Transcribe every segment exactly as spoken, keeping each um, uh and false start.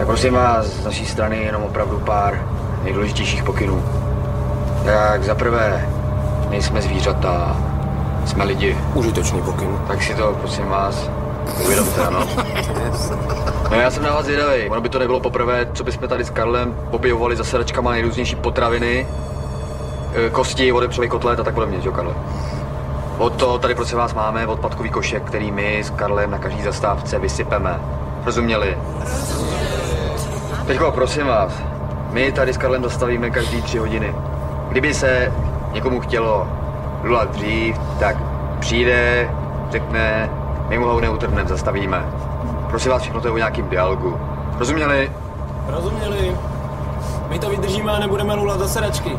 Prosím vás, z naší strany jenom opravdu pár nejdůležitějších pokynů. Tak za prvé, nejsme zvířata, jsme lidi. Užitečný pokyn. Tak si to, prosím vás, uvědomte, ano. No já jsem na vás zvědavej. Ono by to nebylo poprvé, co bychom tady s Karlem objevovali za sedačkama nejrůznější potraviny, kosti, odepřelý kotlet a tak podobně, jo, Karle? Od to tady prosím vás máme odpadkový košek, který my s Karlem na každý zastávce vysypeme. Rozuměli? Teďko, prosím vás, my tady s Karlem zastavíme každý tři hodiny. Kdyby se někomu chtělo lulat dřív, tak přijde, řekne, my mu ho neutrhneme, zastavíme. Prosím vás, všechno to je o nějakým dialogu. Rozuměli? Rozuměli. My to vydržíme a nebudeme lulat za sedačky.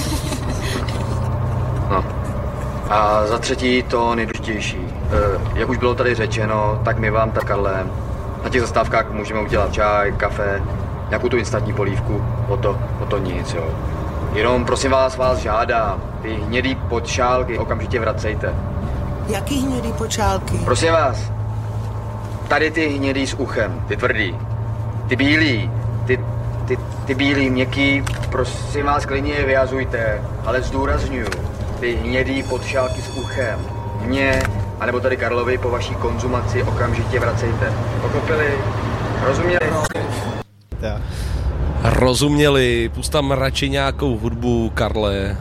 No. A za třetí to nejdůležitější. E, jak už bylo tady řečeno, tak my vám tak Karlem na těch zastávkách můžeme udělat čaj, kafe, nějakou tu instantní polívku, o to, o to nic, jo. Jenom prosím vás, vás žádám, ty hnědý podšálky okamžitě vracejte. Jaký hnědý počálky? Prosím vás, tady ty hnědý s uchem, ty tvrdý, ty bílý, ty, ty, ty bílý, měkký, prosím vás, klidně je vyjazujte, ale zdůrazňuju, ty hnědý podšálky s uchem, mě, anebo tady Karlovi po vaší konzumaci okamžitě vracejte. Pochopili? Rozuměli? Tak. Rozuměli, pust tam radši nějakou hudbu, Karle.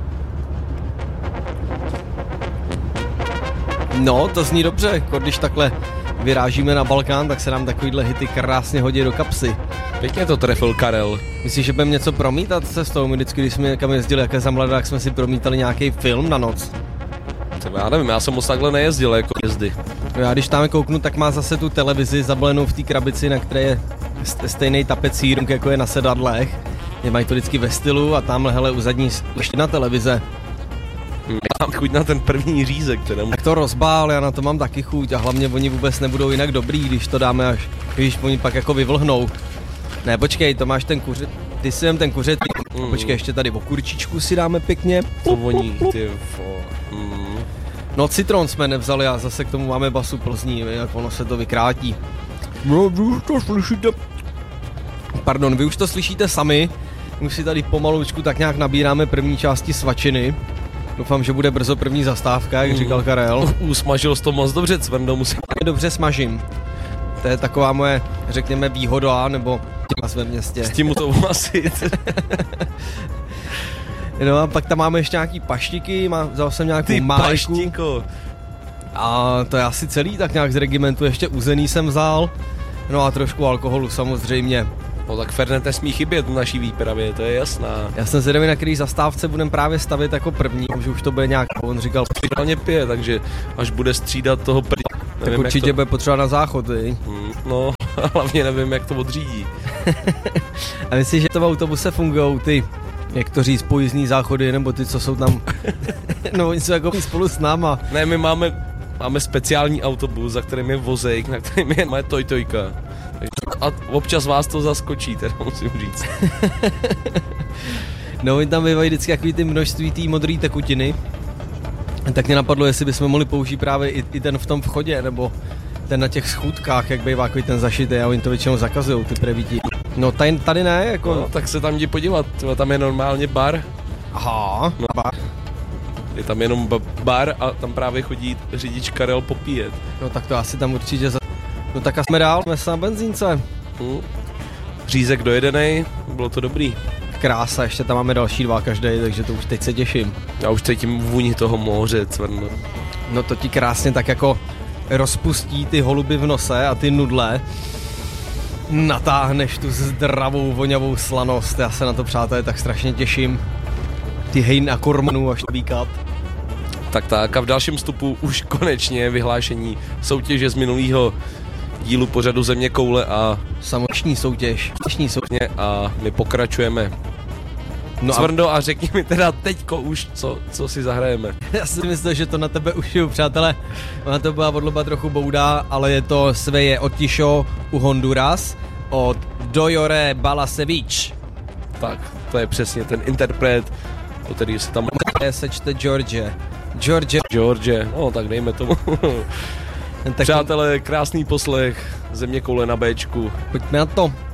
No, to zní dobře, jako když takhle vyrážíme na Balkán, tak se nám takovýhle hity krásně hodí do kapsy. Pěkně to trefil Karel. Myslíš, že budeme něco promítat cestou? My vždycky, když jsme někam jezdili, jaké za mladá, tak jsme si promítali nějaký film na noc. Třeba já nevím, já jsem moc takhle nejezdil jako jezdy. No já když tam kouknu, tak má zase tu televizi zabalenou v té krabici, na které je stejný tapecír, jako je na sedadlech. Je mají to vždycky ve stylu a tamhle, hele, u zadní ještě na televize. Já mám chuť na ten první řízek, teda. Tak to rozbál, já na to mám taky chuť a hlavně oni vůbec nebudou jinak dobrý, když to dáme až, když oni pak jako vyvlhnou. Ne, počkej, to máš ten kuřet, ty si jem ten kuřet, mm. Počkej, ještě tady okurčičku si dáme pěkně. To voní, ty fo. Mm. No citron jsme nevzali a zase k tomu máme basu Plzní, jak ono se to vykrátí. No, vy už to slyšíte. Pardon, vy už to slyšíte sami, už si tady pomalučku tak nějak nabíráme první části svačiny. Doufám, že bude brzo první zastávka, jak mm. říkal Karel. Usmažil jsi to moc dobře, Cvrndo, musím. Dobře smažím. To je taková moje, řekněme, výhoda, nebo ve městě. S tím to umasit. No a pak tam máme ještě nějaký paštiky, má, vzal jsem nějakou Ty májku. paštiko. A to je asi celý, tak nějak z regimentu ještě uzený jsem vzal. No a trošku alkoholu samozřejmě. No tak Fernet nesmí chybět v naší výpravě, to je jasná. Já jsem zvědavý, na který zastávce budem právě stavit jako první, že už to bude nějak, on říkal, přidálně pije, takže až bude střídat toho první. Tak nevím, určitě to bude potřeba na záchod, viď? Hmm, no, hlavně nevím, jak to odřídí. A myslíš, že to v autobuse fungujou ty, jak to říct, pojízdní záchody, nebo ty, co jsou tam, no oni jsou jako spolu s náma. Ne, my máme, máme speciální autobus, za kterým je vozejk, na kterým je moje tojtojka. A občas vás to zaskočí, teda musím říct. No, oni tam bývají vždycky takový ty množství té modré tekutiny. Tak mě napadlo, jestli bychom mohli použít právě i, i ten v tom vchodě, nebo ten na těch schůdkách, jak bývá takový ten zašitý, a oni to většinou zakazují, ty prevíti. No tady, tady ne, jako... No, tak se tam jdi podívat, tam je normálně bar. Aha, no. Bar. Je tam jenom bar a tam právě chodí řidič Karel popíjet. No tak to asi tam určitě za... No tak a jsme dál, jsme na benzínce. Hmm. Řízek dojedenej, bylo to dobrý. Krása, ještě tam máme další dva každý, takže to už teď se těším. Já už cítím vůni toho moře, Cvrno. No to ti krásně tak jako rozpustí ty holuby v nose a ty nudle. Natáhneš tu zdravou, vonavou slanost, já se na to, přátelé, tak strašně těším. Ty hejn a kormanů až výkat. Tak tak a v dalším vstupu už konečně vyhlášení soutěže z minulého dílu pořadu Země koule a samoční soutěž. soutěž. A my pokračujeme. No Cvrndo, a... a řekni mi teda teďko už, co, co si zahrajeme. Já si myslím, že to na tebe ušiju, přátelé. Ona to byla odloba trochu boudá, ale je to Sveje Otišo u Honduras od Dojore Balasevic. Tak, to je přesně ten interpret, o který se tam... Sečte George. George. George, no tak dejme tomu. Tak přátelé, krásný poslech, Země koule na Béčku. Pojďme na to.